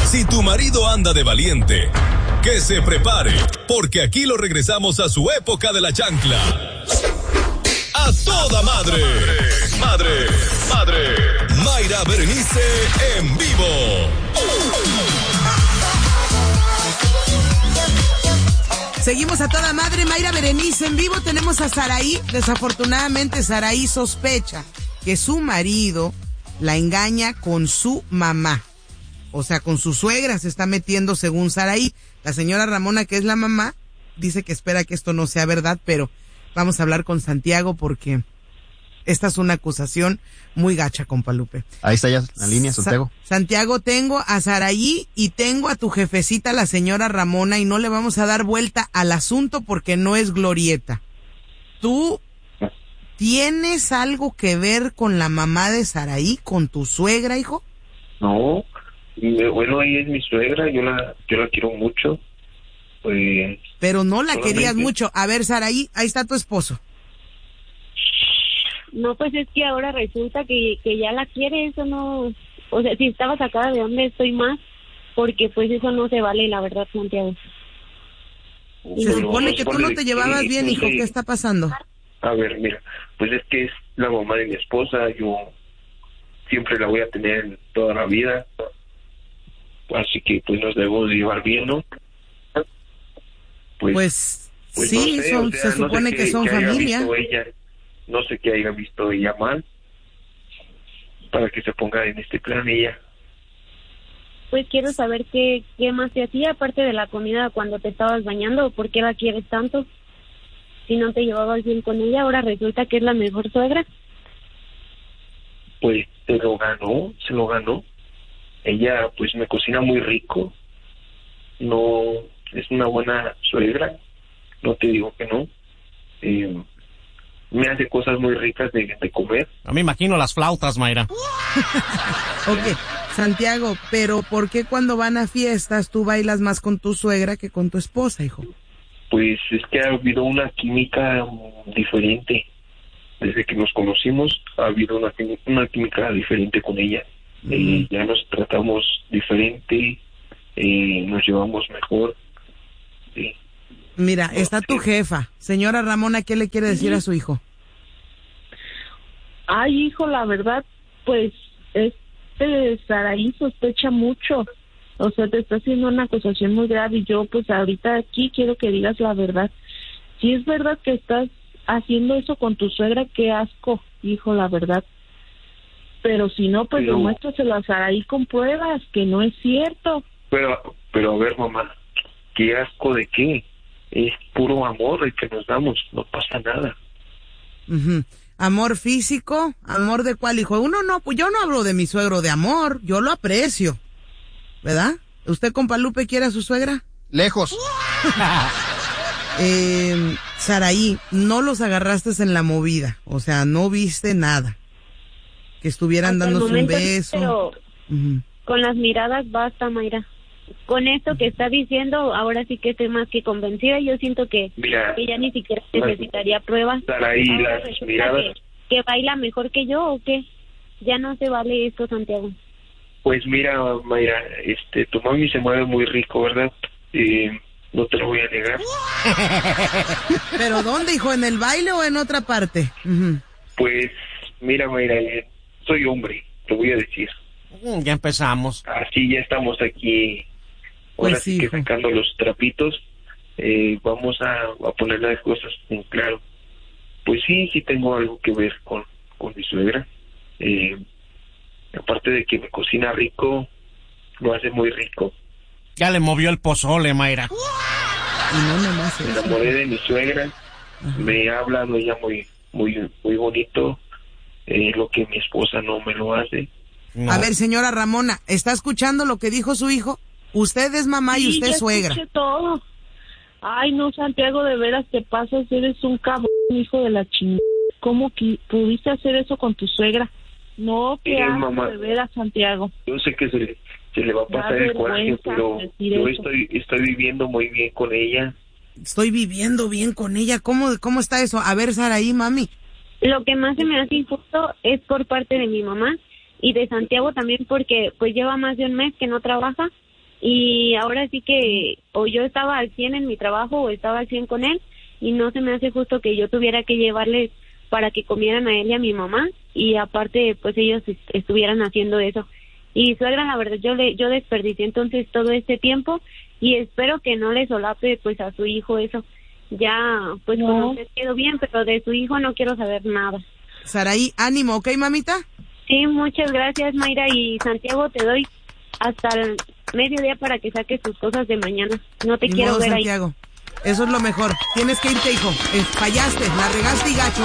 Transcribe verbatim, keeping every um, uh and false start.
Si tu marido anda de valiente, que se prepare, porque aquí lo regresamos a su época de la chancla. A toda madre, madre, madre. Mayra Berenice en vivo. Seguimos a toda madre, Mayra Berenice en vivo. Tenemos a Saraí. Desafortunadamente, Saraí sospecha que su marido la engaña con su mamá. O sea, con su suegra se está metiendo, según Saraí. La señora Ramona, que es la mamá, dice que espera que esto no sea verdad, pero vamos a hablar con Santiago porque esta es una acusación muy gacha, compa Lupe. Ahí está ya la línea, Santiago. Sa- Santiago, tengo a Saraí y tengo a tu jefecita, la señora Ramona, y no le vamos a dar vuelta al asunto porque no es glorieta. ¿Tú tienes algo que ver con la mamá de Saraí, con tu suegra, hijo? No, bueno, ella es mi suegra, yo la, yo la quiero mucho. Pues, pero no la solamente... querías mucho. A ver, Saraí, ahí está tu esposo. No, pues es que ahora resulta que, que ya la quiere, eso no... O sea, si estaba sacada de donde estoy más, porque pues eso no se vale, la verdad, Santiago. Se no, supone no, que tú no te llevabas que, bien, hijo, ¿qué está pasando? A ver, mira, pues es que es la mamá de mi esposa, yo siempre la voy a tener toda la vida, así que pues nos debemos llevar bien, ¿no? Pues, pues, pues sí, no sé, son, o sea, se supone no sé que, que son que familia. Ella, no sé qué haya visto ella mal para que se ponga en este plan ella. Pues quiero saber qué, qué más te hacía aparte de la comida cuando te estabas bañando, ¿por qué la quieres tanto? Si no te llevabas bien con ella, ahora resulta que es la mejor suegra. Pues se lo ganó, se lo ganó. Ella pues me cocina muy rico, no es una buena suegra, no te digo que no. Eh, me hace cosas muy ricas de, de comer. No me imagino las flautas, Mayra. Ok, Santiago, pero ¿por qué cuando van a fiestas tú bailas más con tu suegra que con tu esposa, hijo? Pues es que ha habido una química diferente. Desde que nos conocimos ha habido una, una química diferente con ella. Uh-huh. Eh, ya nos tratamos diferente, eh, nos llevamos mejor. Sí. Mira, está tu jefa. Señora Ramona, ¿qué le quiere decir a su hijo? Ay, hijo, la verdad, pues, este Saraí sospecha mucho. O sea, te está haciendo una acusación muy grave y yo, pues, ahorita aquí quiero que digas la verdad. Si es verdad que estás haciendo eso con tu suegra, qué asco, hijo, la verdad. Pero si no, pues, pero, demuéstraselo a Saraí con pruebas, que no es cierto. Pero, pero a ver, mamá, ¿qué asco de qué? Es puro amor el que nos damos, no pasa nada. Uh-huh. ¿Amor físico? ¿Amor de cuál, hijo? Uno no, pues yo no hablo de mi suegro de amor, yo lo aprecio, ¿verdad? ¿Usted, compa Lupe, quiere a su suegra? Lejos. eh, Saraí, no los agarraste en la movida, o sea, no viste nada. Que estuvieran Hasta dándose un beso. Pero uh-huh. Con las miradas basta, Mayra. Con esto que está diciendo, ahora sí que estoy más que convencida. Yo siento que Mira, ella ni siquiera necesitaría pruebas. Ahí las miradas. Que, que baila mejor que yo o qué. Ya no se vale esto, Santiago. Pues mira, Mayra, este, tu mami se mueve muy rico, ¿verdad? Eh, no te lo voy a negar. ¿Pero dónde, hijo? ¿En el baile o en otra parte? Uh-huh. Pues mira, Mayra, soy hombre, te voy a decir. Uh, ya empezamos. Así ya estamos aquí. Ahora pues sí, sí que sacando los trapitos, eh, vamos a, a poner las cosas en claro. Pues sí, sí tengo algo que ver con, con mi suegra. Eh, aparte de que me cocina rico, lo hace muy rico. Ya le movió el pozole, Mayra. Y no nomás me enamoré de mi suegra. Ajá. Me ha hablado ella muy, muy, muy bonito. Eh, lo que mi esposa no me lo hace. No. A ver, señora Ramona, ¿está escuchando lo que dijo su hijo? Usted es mamá sí, y usted es suegra. Escuché todo. Ay, no, Santiago, de veras te pasas, eres un cabrón, hijo de la chingada. ¿Cómo que pudiste hacer eso con tu suegra? No, que hago de veras, Santiago. Yo sé que se le, se le va a pasar el coraje, pero yo estoy, estoy viviendo muy bien con ella. Estoy viviendo bien con ella. ¿Cómo, cómo está eso? A ver, Saraí, mami. Lo que más se me hace injusto es por parte de mi mamá y de Santiago también, porque pues lleva más de un mes que no trabaja y ahora sí que o yo estaba al cien en mi trabajo o estaba al cien con él, y no se me hace justo que yo tuviera que llevarles para que comieran a él y a mi mamá, y aparte pues ellos est- estuvieran haciendo eso. Y suegra, la verdad, yo le yo desperdicié entonces todo este tiempo, y espero que no le solape pues a su hijo eso. Ya pues No. con usted quedó bien, pero de su hijo no quiero saber nada. Saraí, ánimo, ¿ok, mamita? Sí, muchas gracias, Mayra, y Santiago, te doy hasta el mediodía para que saques tus cosas de mañana. No te Ni quiero modo, ver Santiago. Eso es lo mejor. Tienes que irte, hijo. Eh, fallaste, la regaste y gacho.